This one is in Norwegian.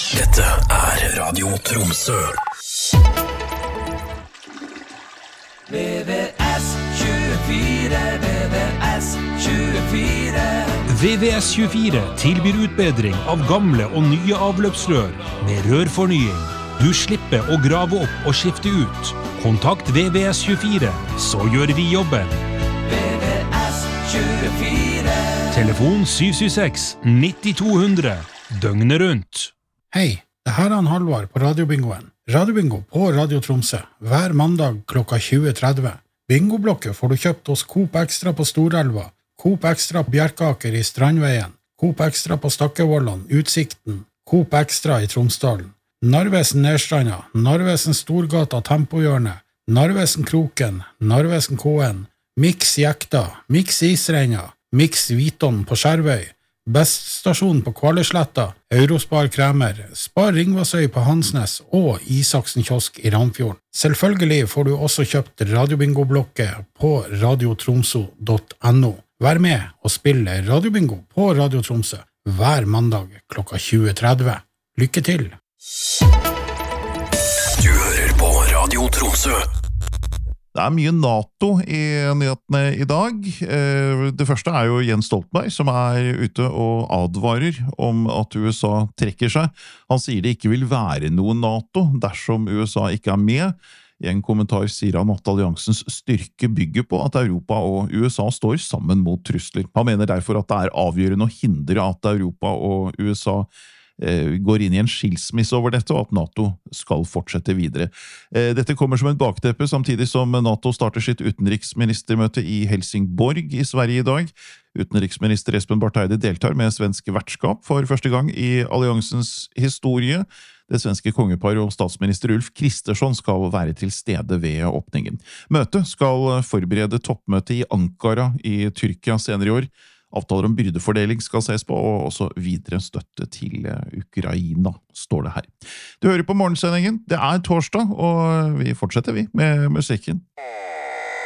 Dette Radio Tromsø. VVS24, VVS24. VVS24 tilbyr utbedring av gamle og nye avløpsrør med rørfornying. Du slipper å grave opp og skifte ut. Kontakt VVS24, så gjør vi jobben. VVS24. Telefon 776-9200, døgnet rundt. Hei, det her er Halvard på Radiobingoen. Radiobingo på Radio Tromsø, hver mandag klokka 20.30. Bingoblokket får du kjøpt hos Coop Extra på Storelva, Coop Extra på Bjerkaker i Strandveien, Coop Extra på Stakkevollan, Utsikten, Coop Extra i Tromsdalen, Narvesen Nedstranda, Narvesen Storgata Tempohjørne, Narvesen Kroken, Narvesen Kåen, Mix Jekta, Mix Isreina, Mix Viton på Skjervøy, Beststasjon på Kvallesletta, Eurospar Kremer, Spar Ringvassøy på Hansnes og Isaksen kiosk i Ramfjorden. Selvfølgelig får du også kjøpt Radiobingo-blokket på radiotromso.no. Vær med og spille Radiobingo på Radio Tromsø hver mandag klokka 20.30. Lykke til! Du hører på Radio Tromsø. Det mye NATO i nyhetene i dag. Det første jo Jens Stoltenberg, som ute og advarer om at USA trekker seg. Han sier det ikke vil være noe NATO dersom USA ikke med. I en kommentar sier han at alliansens styrke bygger på at Europa og USA står sammen mot trusler. Han mener derfor at det avgjørende å hindre at Europa og USA går inn i en skilsmisse over dette, og at NATO skal fortsette videre. Dette kommer som en bakteppe, samtidig som NATO starter sitt utenriksministermøte i Helsingborg i Sverige i dag. Utenriksminister Espen Barth Eide deltar med svensk vertskap for første gang i alliansens historie. Det svenske kongeparet og statsminister Ulf Kristersson skal være til stede ved åpningen. Møtet skal forberede toppmøtet i Ankara i Tyrkia senere i år. Avtaler om byrdefordeling skal ses på, og også videre støtte til Ukraina, står det her. Du hører på morgensendingen. Det torsdag, og vi fortsetter med musikken.